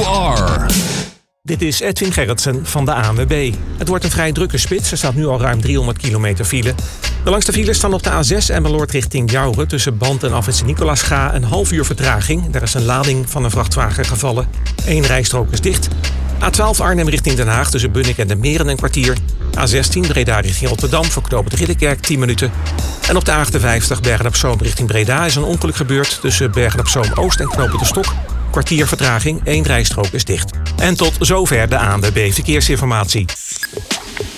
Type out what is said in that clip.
are. Dit is Edwin Gerritsen van de ANWB. Het wordt een vrij drukke spits. Er staat nu al ruim 300 kilometer file. De langste files staan op de A6 Emmeloord richting Jouren. Tussen Band en Afrit Sint-Nicolaasga een half uur vertraging. Daar is een lading van een vrachtwagen gevallen. 1 rijstrook is dicht. A12 Arnhem richting Den Haag tussen Bunnik en de Meren een kwartier. A16 Breda richting Rotterdam voor knooppunt Ridderkerk 10 minuten. En op de A58 Bergen-op-Zoom richting Breda is een ongeluk gebeurd. Tussen Bergen-op-Zoom Oost en knooppunt De Stok. Kwartier vertraging, 1 rijstrook is dicht. En tot zover de ANWB Verkeersinformatie.